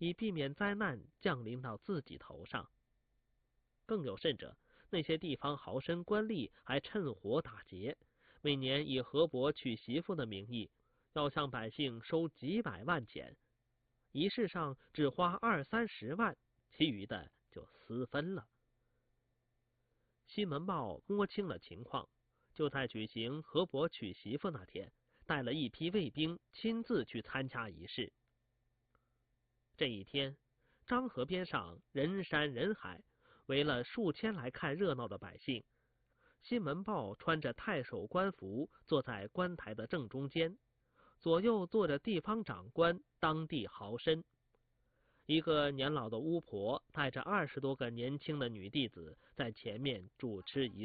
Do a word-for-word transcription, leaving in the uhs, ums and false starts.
以避免灾难降临到自己头上。更有甚者，那些地方豪绅官吏还趁火打劫，每年以河伯娶媳妇的名义，要向百姓收几百万钱，仪式上只花二三十万，其余的就私分了。西门豹摸清了情况，就在举行河伯娶媳妇那天，带了一批卫兵亲自去参加仪式。这一天，漳河边上人山人海，围了数千来看热闹的百姓。西门豹穿着太守官服，坐在官台的正中间，左右坐着地方长官、当地豪绅。一个年老的巫婆带着二十多个年轻的女弟子在前面主持仪式。